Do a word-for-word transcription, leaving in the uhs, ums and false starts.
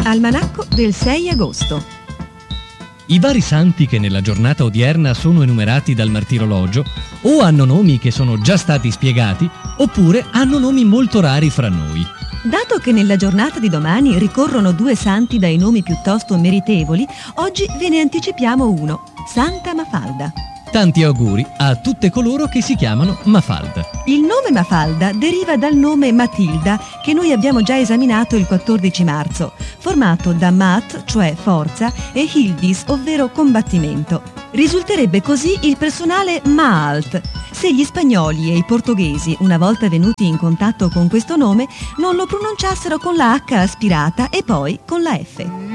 Almanacco del sei agosto. I vari santi che nella giornata odierna sono enumerati dal martirologio o hanno nomi che sono già stati spiegati oppure hanno nomi molto rari fra noi. Dato che nella giornata di domani ricorrono due santi dai nomi piuttosto meritevoli, oggi ve ne anticipiamo uno, Santa Mafalda. Tanti auguri a tutte coloro che si chiamano Mafalda. Il nome Mafalda deriva dal nome Matilda, che noi abbiamo già esaminato il quattordici marzo, formato da mat, cioè forza, e hildis, ovvero combattimento. Risulterebbe così il personale Maalt, se gli spagnoli e i portoghesi, una volta venuti in contatto con questo nome, non lo pronunciassero con la H aspirata e poi con la F.